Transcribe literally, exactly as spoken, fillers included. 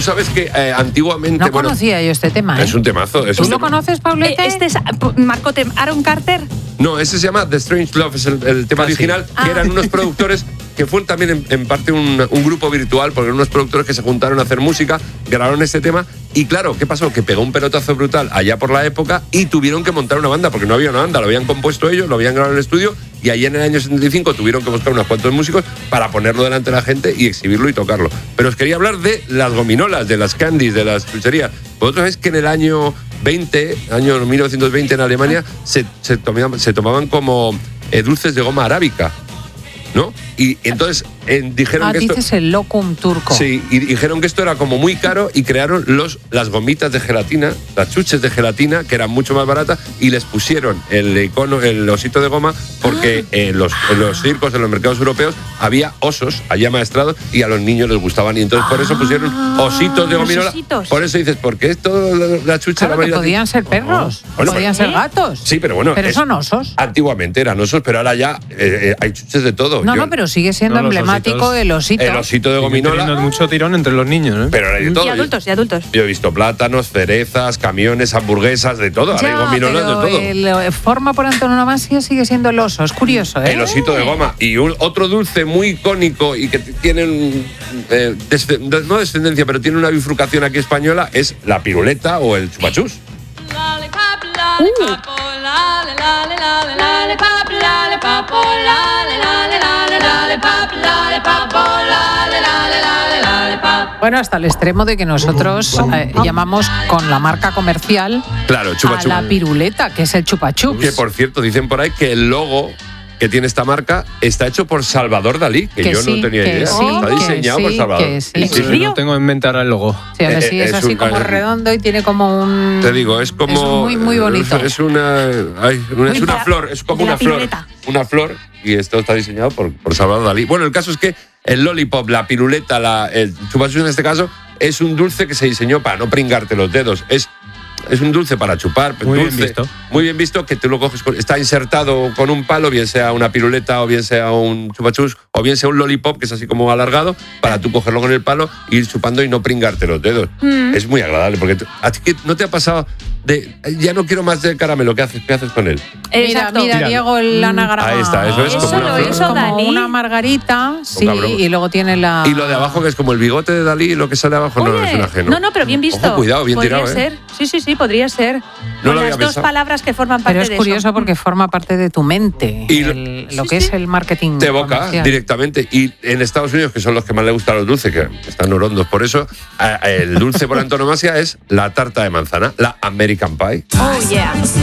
sabes que eh, antiguamente... No bueno, conocía yo este tema, ¿eh? Es un temazo. Es ¿Tú un lo tema. conoces, Paulete? Eh, Este es, Marcote, Aaron Carter. No, ese se llama The Strange Love, es el, el tema Casi. original, Ah. que eran unos productores que fueron también en, en parte un, un grupo virtual, porque eran unos productores que se juntaron a hacer música, grabaron este tema, y claro, ¿qué pasó? Que pegó un pelotazo brutal allá por la época y tuvieron que montar una banda, porque no había una banda, lo habían compuesto ellos, lo habían grabado en el estudio, y allá en el año setenta y cinco tuvieron que buscar unos cuantos músicos para ponerlo delante de la gente y exhibirlo y tocarlo. Pero os quería hablar de las gominolas, de las candies, de las chucherías. Vosotros sabéis que en el año veinte, año mil novecientos veinte en Alemania, se, se, tomaban, se tomaban como eh, dulces de goma arábica, ¿no? Y entonces eh, dijeron Ah, que esto... dices el locum turco. Sí, y dijeron que esto era como muy caro y crearon los, las gomitas de gelatina, las chuches de gelatina, que eran mucho más baratas, y les pusieron el icono, el osito de goma, porque en los, en los circos, en los mercados europeos, había osos allá maestrados y a los niños les gustaban. Y entonces por eso pusieron ositos de los gominola. ositos. Por eso dices, ¿por qué esto, la, la chucha Claro, la que vanilla- podían ser perros, Bueno, podían pero- ser gatos. Sí, pero bueno. Pero es- son osos. Antiguamente eran osos, pero ahora ya eh, eh, hay chuches de todo. No, Yo- no, pero sigue siendo No, los emblemático ositos. el osito. El osito de Sigue teniendo gominola. mucho tirón entre los niños, ¿eh? Pero hay de todo. Y adultos, y adultos. Yo he visto plátanos, cerezas, camiones, hamburguesas, de todo. Ahora hay Ya, gominolas pero de todo. el eh, forma por antonomasia sigue siendo el oso. Es curioso, ¿eh? El osito de goma. Y un, otro dulce muy icónico y que t- tiene un, eh, desce- de- no descendencia, pero tiene una bifurcación aquí española, es la piruleta o el chupachús. Bueno, hasta el extremo de que nosotros eh, llamamos con la marca comercial Claro, a chupachús. la piruleta, que es el chupachups. Que por cierto, dicen por ahí que el logo que tiene esta marca está hecho por Salvador Dalí, que, Que yo sí, no tenía que idea. sí, está que diseñado por sí, Salvador. que sí. ¿En Pero serio? no tengo en mente ahora el logo. Sí, a ver, Eh, sí, eh, es, es así un- como redondo y tiene como un... Te digo, es como. Es muy, muy bonito. Es una. ay, una- es Muy una para- flor, es como de la una flor. piruleta. Una flor, y esto está diseñado por, por Salvador Dalí. Bueno, el caso es que el lollipop, la piruleta, la, el chupachus en este caso, es un dulce que se diseñó para no pringarte los dedos. Es. Es un dulce para chupar, Muy bien dulce, visto. muy bien visto, que tú lo coges, con- está insertado con un palo, bien sea una piruleta o bien sea un chupachus o bien sea un lollipop, que es así como alargado, para tú cogerlo con el palo, e ir chupando y no pringarte los dedos. Es muy agradable, porque tú- ¿a ti qué no te ha pasado de ya no quiero más de caramelo? ¿Qué haces? ¿Qué haces con él? Mira, Exacto. mira, Mira. Diego, el anagrama. Ahí está, eso es Eso como una lo flor. hizo como Dalí. una margarita, sí, cabrón. y luego tiene la... Y lo de abajo, que es como el bigote de Dalí, y lo que sale abajo, no Oye, es un ajeno. No, no, pero bien visto. Ojo, cuidado, bien podría tirado, ¿eh? ser. Sí, sí, sí, podría ser. No Con lo había las dos pensado. palabras que forman parte Pero es de curioso eso. porque forma parte de tu mente, Y lo- el- lo Sí, que sí. es el marketing De boca, comercial. directamente. Y en Estados Unidos, que son los que más le gustan los dulces, que están orondos por eso, a- el dulce por antonomasia es la tarta de manzana, la American Pie. Oh, yeah.